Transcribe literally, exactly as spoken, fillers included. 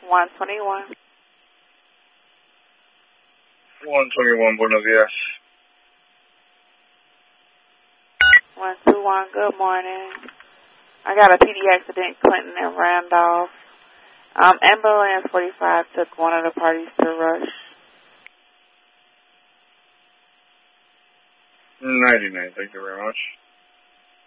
one twenty-one. one twenty-one, buenos días. one two one, good morning. I got a P D accident, Clinton and Randolph. Um, ambulance forty-five took one of the parties to Rush. ninety-nine, thank you very much.